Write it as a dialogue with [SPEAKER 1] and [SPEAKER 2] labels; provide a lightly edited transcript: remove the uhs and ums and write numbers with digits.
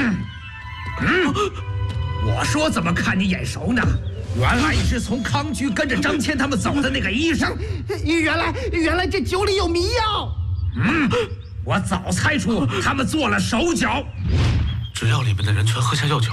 [SPEAKER 1] 我说怎么看你眼熟呢？原来你是从康居跟着张骞他们走的那个医生。
[SPEAKER 2] 原来这酒里有迷药。
[SPEAKER 1] 我早猜出他们做了手脚。
[SPEAKER 3] 只要里面的人全喝下药酒，